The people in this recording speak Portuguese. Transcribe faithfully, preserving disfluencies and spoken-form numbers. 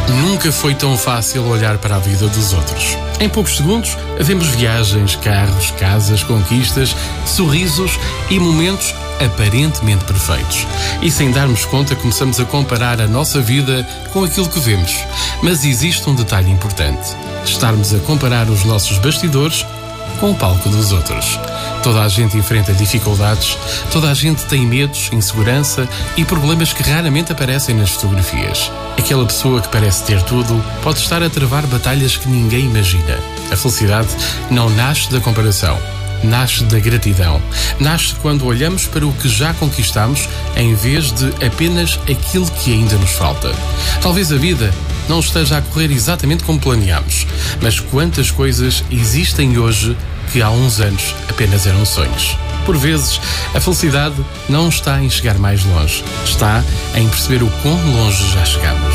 Nunca foi tão fácil olhar para a vida dos outros. Em poucos segundos, vemos viagens, carros, casas, conquistas, sorrisos e momentos aparentemente perfeitos. E sem darmos conta, começamos a comparar a nossa vida com aquilo que vemos. Mas existe um detalhe importante: estarmos a comparar os nossos bastidores com o palco dos outros. Toda a gente enfrenta dificuldades, toda a gente tem medos, insegurança e problemas que raramente aparecem nas fotografias. Aquela pessoa que parece ter tudo pode estar a travar batalhas que ninguém imagina. A felicidade não nasce da comparação, nasce da gratidão. Nasce quando olhamos para o que já conquistamos em vez de apenas aquilo que ainda nos falta. Talvez a vida não esteja a correr exatamente como planeámos, mas quantas coisas existem hoje que há uns anos apenas eram sonhos. Por vezes, a felicidade não está em chegar mais longe, está em perceber o quão longe já chegamos.